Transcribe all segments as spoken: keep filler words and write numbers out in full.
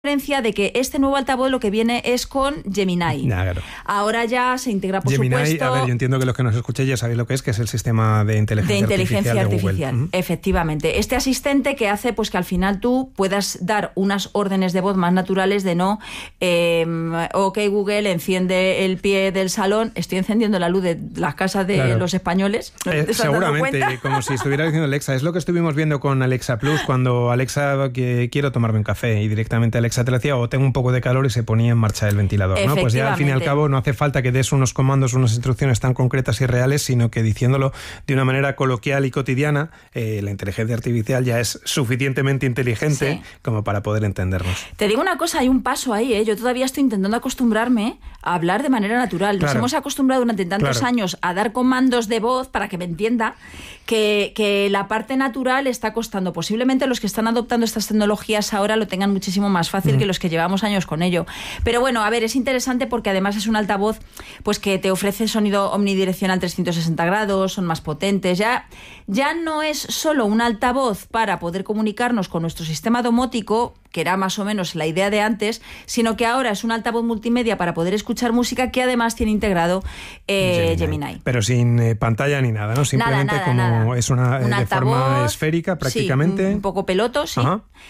diferencia de que este nuevo altavoz lo que viene es con Gemini. Ya, claro. Ahora ya se integra, por Gemini, supuesto... a ver, yo entiendo que los que nos escuchéis ya sabéis lo que es, que es el sistema de inteligencia, de inteligencia artificial, artificial, de Google. Efectivamente. Este asistente que hace pues que al final tú puedas dar unas órdenes de voz más naturales de no, eh, ok Google, enciende el pie del salón, estoy encendiendo la luz de las casas de Claro. los españoles. ¿No Eh, te estás dando seguramente, cuenta? como si estuviera diciendo Alexa. Es lo que estuvimos viendo con Alexa Plus, cuando Alexa, que quiero tomarme un café, y directamente Alexa te lo decía, o tengo un poco de calor, y se ponía en marcha el ventilador, ¿no? Pues ya al fin y al cabo no hace falta que des unos comandos, unas instrucciones tan concretas y reales, sino que diciéndolo de una manera coloquial y cotidiana, eh, la inteligencia artificial ya es suficientemente inteligente sí. como para poder entendernos. Te digo una cosa, hay un paso ahí, ¿eh? Yo todavía estoy intentando acostumbrarme a hablar de manera natural. Nos claro. hemos acostumbrado durante tantos claro. años a dar comandos de voz para que me entienda que, que la parte natural está costando. Posiblemente los que están adoptando estas tecnologías ahora lo tengan muchísimo más fácil mm. que los que llevamos años con ello. Pero bueno, a ver, es interesante porque además es un altavoz pues que te ofrece sonido omnidireccional trescientos sesenta grados, son más potentes. Ya, ya no es solo un altavoz para poder comunicarnos con nuestro sistema domótico, que era más o menos la idea de antes, sino que ahora es un altavoz multimedia para poder escuchar música que además tiene integrado eh, Gemini. Gemini. Pero sin eh, pantalla ni nada, ¿no? Simplemente nada, nada, como nada. es una un de altavoz, forma esférica prácticamente. Sí, un poco peloto, sí.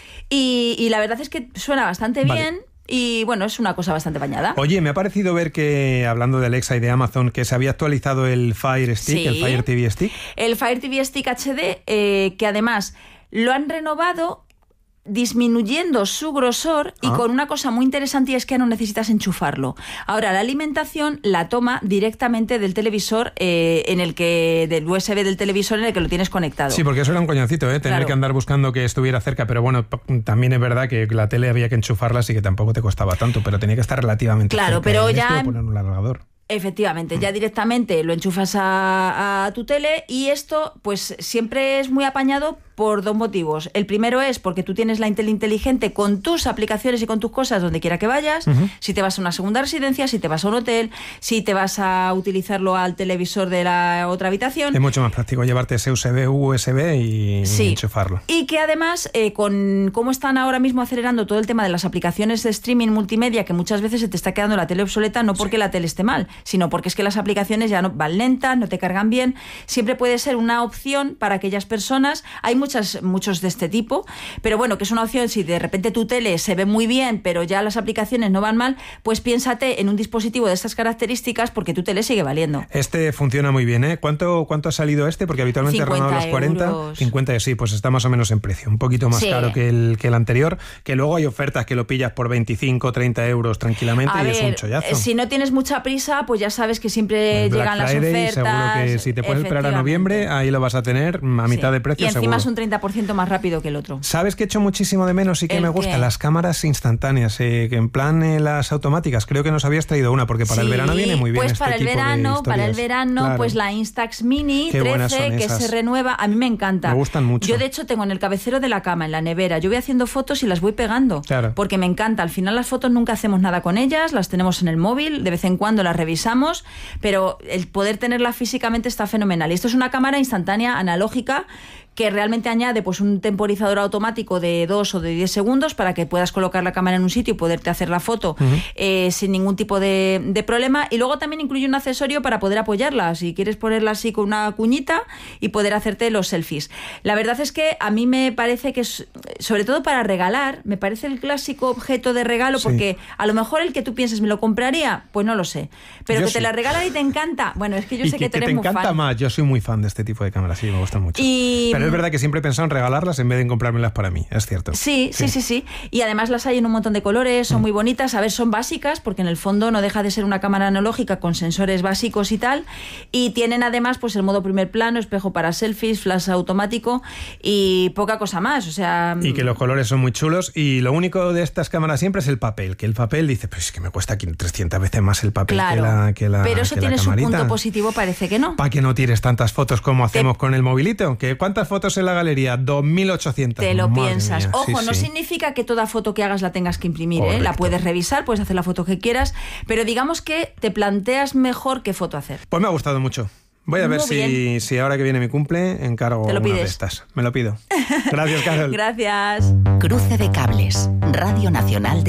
Y, y la verdad es que suena bastante vale. bien. Y bueno, es una cosa bastante bañada. Oye, me ha parecido ver que, hablando de Alexa y de Amazon, que se había actualizado el Fire Stick, sí. el Fire T V Stick. El Fire T V Stick H D, eh, que además lo han renovado disminuyendo su grosor y ah. con una cosa muy interesante, y es que no necesitas enchufarlo. Ahora, la alimentación la toma directamente del televisor, eh, en el que del U S B del televisor en el que lo tienes conectado. Sí, porque eso era un coñacito, ¿eh? Tener claro. que andar buscando que estuviera cerca, pero bueno, también es verdad que la tele había que enchufarla, así que tampoco te costaba tanto, pero tenía que estar relativamente claro, cerca. Pero ya en... poner un alargador. Efectivamente, ya directamente lo enchufas a, a tu tele, y esto pues siempre es muy apañado por dos motivos. El primero es porque tú tienes la tele inteligente con tus aplicaciones y con tus cosas donde quiera que vayas. Uh-huh. Si te vas a una segunda residencia, si te vas a un hotel, si te vas a utilizarlo al televisor de la otra habitación. Es mucho más práctico llevarte ese U S B, U S B y, sí. y enchufarlo. Y que además, eh, con cómo están ahora mismo acelerando todo el tema de las aplicaciones de streaming multimedia, que muchas veces se te está quedando la tele obsoleta, no porque sí. la tele esté mal, sino porque es que las aplicaciones ya no van lentas, no te cargan bien. Siempre puede ser una opción para aquellas personas. Hay muchas muchos de este tipo, pero bueno, que es una opción si de repente tu tele se ve muy bien, pero ya las aplicaciones no van mal, pues piénsate en un dispositivo de estas características, porque tu tele sigue valiendo. Este funciona muy bien, ¿eh? ¿Cuánto, cuánto ha salido este? Porque habitualmente ha rondado los cuarenta, cincuenta, sí, pues está más o menos en precio, un poquito más sí. caro que el, que el anterior, que luego hay ofertas que lo pillas por veinticinco, treinta euros tranquilamente a y ver, es un chollazo. Si no tienes mucha prisa, pues ya sabes que siempre el llegan Black Friday, las ofertas. Seguro que si te puedes esperar a noviembre, ahí lo vas a tener a mitad sí. de precio, y encima seguro. es un treinta por ciento más rápido que el otro. ¿Sabes que echo muchísimo de menos y que me gusta? ¿Qué? Las cámaras instantáneas, eh, que en plan eh, las automáticas. Creo que nos habías traído una, porque para sí, el verano viene muy bien pues este para el tipo verano, de para el verano, claro. pues la Instax Mini Qué trece, que esas. se renueva. A mí me encanta. Me gustan mucho. Yo de hecho tengo en el cabecero de la cama, en la nevera. Yo voy haciendo fotos y las voy pegando. Claro. Porque me encanta. Al final las fotos nunca hacemos nada con ellas, las tenemos en el móvil, de vez en cuando las revisamos, pero el poder tenerla físicamente está fenomenal. Y esto es una cámara instantánea analógica que realmente añade pues un temporizador automático de dos o de diez segundos para que puedas colocar la cámara en un sitio y poderte hacer la foto uh-huh. eh, sin ningún tipo de, de problema. Y luego también incluye un accesorio para poder apoyarla, si quieres ponerla así con una cuñita y poder hacerte los selfies. La verdad es que a mí me parece que, es, sobre todo para regalar, me parece el clásico objeto de regalo, sí. porque a lo mejor el que tú pienses, ¿me lo compraría? Pues no lo sé. Pero yo que sí. te la regalan y te encanta. Bueno, es que yo y sé que, que, que tú que eres te muy encanta fan. más. Yo soy muy fan de este tipo de cámaras, sí, me gustan mucho. Y... Pero es verdad que siempre he pensado en regalarlas en vez de en comprármelas para mí, es cierto. Sí, sí, sí, sí, sí. Y además las hay en un montón de colores, son mm. muy bonitas. A ver, son básicas, porque en el fondo no deja de ser una cámara analógica con sensores básicos y tal. Y tienen además pues el modo primer plano, espejo para selfies, flash automático y poca cosa más. O sea... Y que los colores son muy chulos. Y lo único de estas cámaras siempre es el papel. Que el papel dice, pues es que me cuesta aquí trescientas veces más el papel claro, que la que la pero eso que tiene la su camarita. punto positivo, parece que no. Para que no tires tantas fotos como hacemos Te... con el mobilito. ¿Que ¿Cuántas fotos en la galería? dos mil ochocientas. Te lo Madre piensas. Mía. Ojo, sí, no sí. significa que toda foto que hagas la tengas que imprimir, ¿eh? La puedes revisar, puedes hacer la foto que quieras, pero digamos que te planteas mejor qué foto hacer. Pues me ha gustado mucho. Voy a ver si, si ahora que viene mi cumple encargo una de estas. Me lo pido. Gracias, Carol. Gracias. Cruce de cables. Radio Nacional de